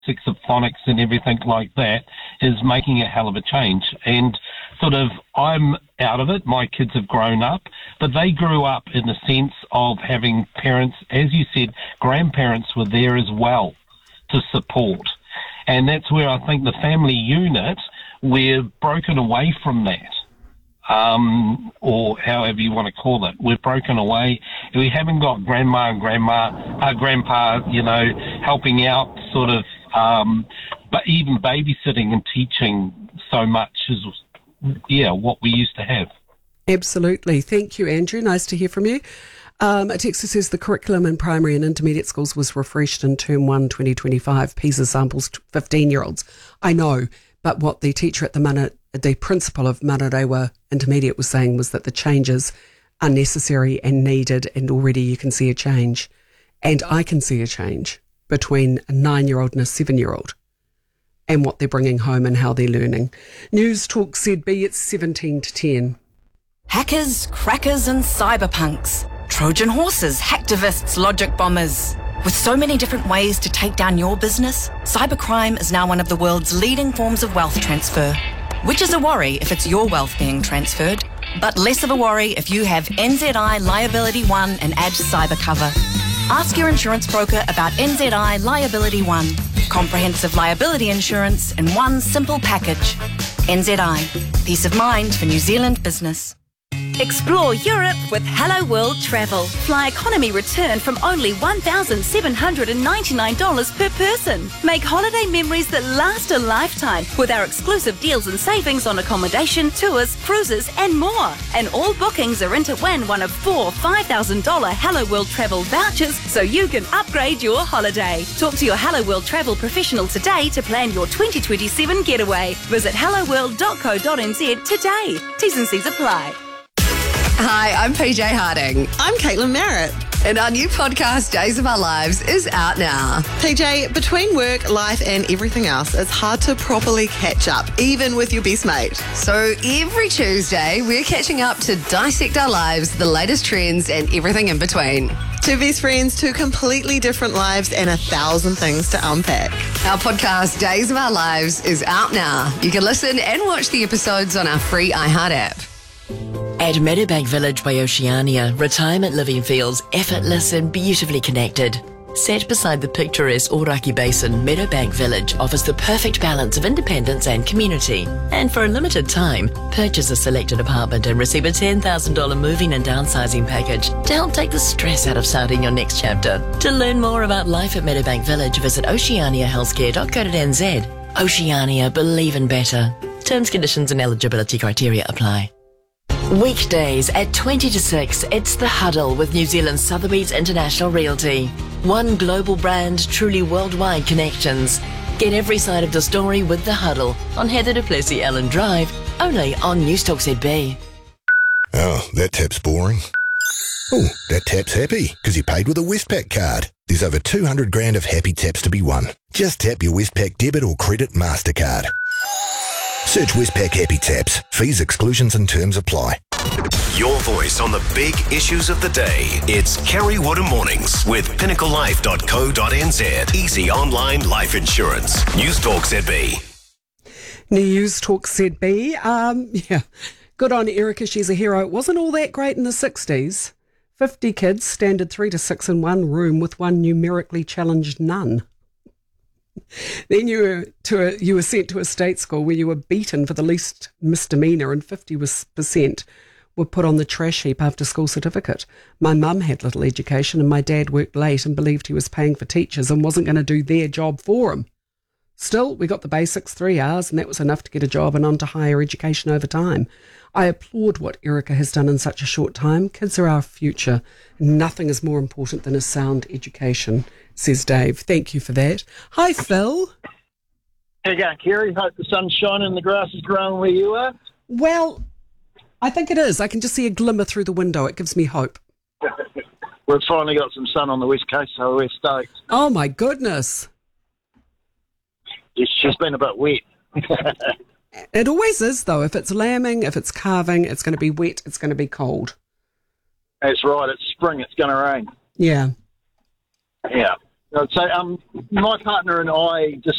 phonics and everything like that is making a hell of a change. And sort of, I'm out of it. My kids have grown up, but they grew up in the sense of having parents, as you said, grandparents were there as well to support. And that's where I think the family unit, we're broken away from that. Or however you want to call it. We've broken away. We haven't got grandma and grandpa, helping out sort of, but even babysitting and teaching so much is, what we used to have. Absolutely. Thank you, Andrew. Nice to hear from you. A texter says the curriculum in primary and intermediate schools was refreshed in Term 1 2025. PISA samples 15-year-olds. I know, but what the teacher at the principal of Manarewa Intermediate was saying was that the changes are necessary and needed, and already you can see a change. And I can see a change between a 9-year-old and a 7-year-old and what they're bringing home and how they're learning. News Talk ZB, it's 17 to 10. Hackers, crackers and cyberpunks. Trojan horses, hacktivists, logic bombers. With so many different ways to take down your business, cybercrime is now one of the world's leading forms of wealth transfer. Which is a worry if it's your wealth being transferred, but less of a worry if you have NZI Liability One and add cyber cover. Ask your insurance broker about NZI Liability One. Comprehensive liability insurance in one simple package. NZI. Peace of mind for New Zealand business. Explore Europe with Hello World Travel. Fly economy return from only $1,799 per person. Make holiday memories that last a lifetime with our exclusive deals and savings on accommodation, tours, cruises and more. And all bookings are in to win one of 4 $5,000 Hello World Travel vouchers so you can upgrade your holiday. Talk to your Hello World Travel professional today to plan your 2027 getaway. Visit helloworld.co.nz today. T's and C's apply. Hi, I'm PJ Harding. I'm Caitlin Merritt. And our new podcast, Days of Our Lives, is out now. PJ, between work, life and everything else, it's hard to properly catch up, even with your best mate. So every Tuesday, we're catching up to dissect our lives, the latest trends and everything in between. Two best friends, two completely different lives and 1,000 things to unpack. Our podcast, Days of Our Lives, is out now. You can listen and watch the episodes on our free iHeart app. At Meadowbank Village by Oceania, retirement living feels effortless and beautifully connected. Set beside the picturesque Oraki Basin, Meadowbank Village offers the perfect balance of independence and community. And for a limited time, purchase a selected apartment and receive a $10,000 moving and downsizing package to help take the stress out of starting your next chapter. To learn more about life at Meadowbank Village, visit oceaniahealthcare.co.nz. Oceania, believe in better. Terms, conditions and eligibility criteria apply. Weekdays at 20 to 6, it's The Huddle with New Zealand's Sotheby's International Realty. One global brand, truly worldwide connections. Get every side of the story with The Huddle on Heather du Plessis Ellen Drive, only on News Talk ZB. Oh, that tap's boring. Oh, that tap's happy because he paid with a Westpac card. There's over 200 grand of happy taps to be won. Just tap your Westpac debit or credit MasterCard. Search Westpac Happy Taps. Fees, exclusions and terms apply. Your voice on the big issues of the day. It's Kerry Woodham Mornings with pinnaclelife.co.nz. Easy online life insurance. News Talk ZB. News Talk ZB. Good on Erica. She's a hero. It wasn't all that great in the 60s. 50 kids, standard 3 to 6 in one room with one numerically challenged nun. Then you were sent to a state school where you were beaten for the least misdemeanour and 50% were put on the trash heap after school certificate. My mum had little education and my dad worked late and believed he was paying for teachers and wasn't going to do their job for him. Still, we got the basics, 3 hours, and that was enough to get a job and on to higher education over time. I applaud what Erica has done in such a short time. Kids are our future. Nothing is more important than a sound education, says Dave. Thank you for that. Hi, Phil. How you going, Kerry? Hope the sun's shining and the grass is growing where you are. Well, I think it is. I can just see a glimmer through the window. It gives me hope. We've finally got some sun on the west coast, so we're stoked. Oh, my goodness. It's just been a bit wet. It always is, though. If it's lambing, if it's calving, it's going to be wet, it's going to be cold. That's right. It's spring. It's going to rain. Yeah. Yeah. So my partner and I